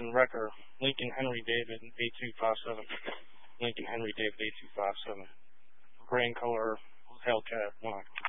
Lincoln Wrecker, Lincoln Henry David 8257, Lincoln Henry David 8257. Gray in color, Hellcat 1.